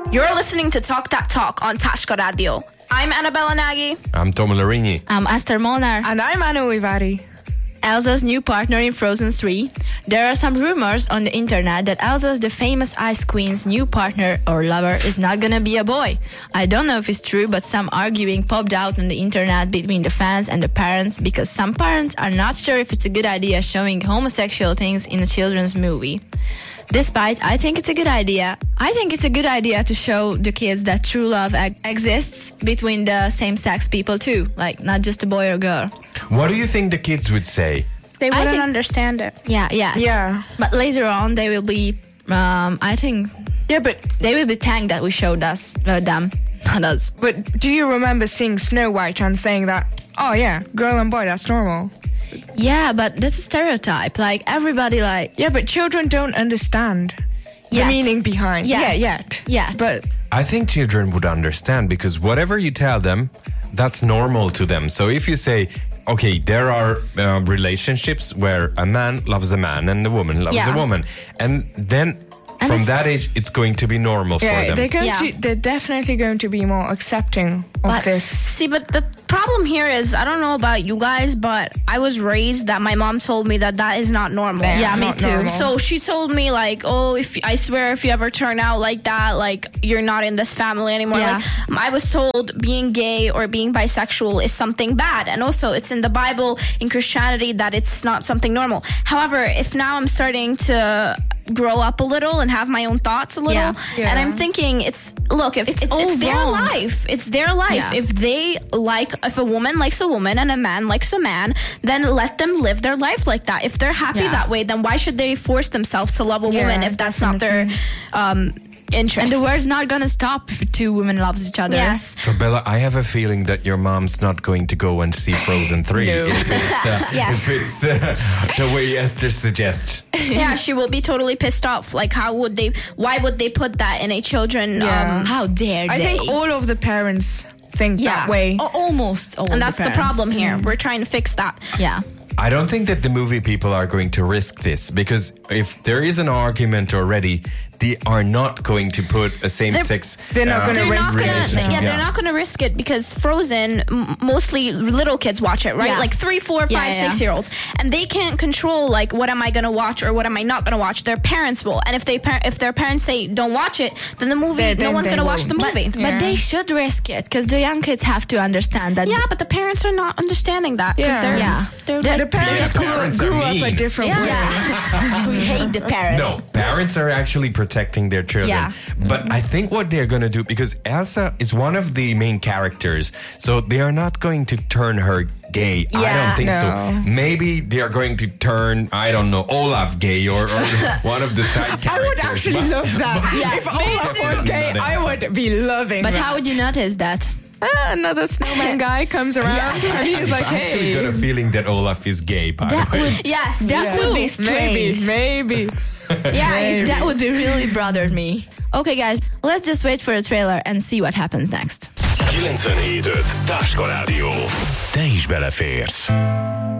You're listening to Talk That Talk on Tashka Radio. I'm Annabella Nagy. I'm Tom Larini. I'm Esther Molnar. And I'm Anu Ivari. Elsa's new partner in Frozen 3. There are some rumors on the internet that Elsa's the famous Ice Queen's new partner or lover is not gonna be a boy. I don't know if it's true, but some arguing popped out on the internet between the fans and the parents because some parents are not sure if it's a good idea showing homosexual things in a children's movie. Despite, I think it's a good idea. I think it's a good idea to show the kids that true love exists between the same-sex people too, like not just a boy or girl. What do you think the kids would say? They I wouldn't think- understand it. Yeah. But later on, they will be, I think, Yeah, but they will be thanked that we showed them, not us. but do you remember seeing Snow White and saying that, oh yeah, girl and boy, that's normal? Yeah, but that's a stereotype. Like everybody, like Yeah, but children don't understand the Yet. meaning behind. Yet. Yeah, Yet. But I think children would understand because whatever you tell them, that's normal to them. So if you say, okay, there are relationships where a man loves a man and a woman loves Yeah. a woman. And then And from it's- that age, it's going to be normal for yeah, them. they're definitely going to be more accepting of But- this. See, but the problem here is, I don't know about you guys, but I was raised that my mom told me that is not normal. Yeah, me not too. normal. So she told me like, oh, I swear if you ever turn out like that, like you're not in this family anymore. Yeah. Like I was told being gay or being bisexual is something bad. And also it's in the Bible, in Christianity, that it's not something normal. However, if now I'm starting to grow up a little and have my own thoughts a little, Yeah. and I'm thinking it's all their wrong. life. It's their life. Yeah. If a woman likes a woman and a man likes a man, then let them live their life like that. If they're happy Yeah. that way, then why should they force themselves to love a Yeah, woman if that's not their interest? and the world's not gonna stop if two women loves each other. Yes. So Bella, I have a feeling that your mom's not going to go and see Frozen 3 No. if it's, Yes. if it's the way Esther suggests. Yeah, she will be totally pissed off. Like, why would they put that in a children? Yeah. How dare they? I think all of the parents think that way. Almost all And the that's the parents. problem here. We're trying to fix that. Yeah. I don't think that the movie people are going to risk this because if there is an argument already, they are not going to put a same-sex They're not gonna They're not relationship. gonna, they're not going to risk it because Frozen, mostly little kids watch it, right? Yeah. Like 3, 4, 5, Yeah. 6-year-olds, and they can't control like what am I going to watch or what am I not going to watch. Their parents will, and if their parents say don't watch it, then the movie Then no one's they going to watch the won't. movie. But they should risk it because the young kids have to understand that. Yeah, but the parents are not understanding that because Yeah. they're Yeah. like, The parents Yeah, just parents grew are up a mean. different way. Yeah. We hate the parents. No, parents are actually protecting their children. Yeah. But I think what they're going to do, because Elsa is one of the main characters, so they are not going to turn her gay. I Yeah, don't think no. so. Maybe they are going to turn, I don't know, Olaf gay or one of the side characters. I would actually love that. Yeah, If me Olaf too. was gay, Not I Elsa. would be loving But that. how would you notice that? Another snowman guy comes around and he's like, I've actually hey. got a feeling that Olaf is gay, by That the way. would, yes, that me would too. be strange. Maybe. Yeah, That would be really bothered me. Okay, guys, let's just wait for the trailer and see what happens next. 97.5 Táska Rádió. Te is beleférsz.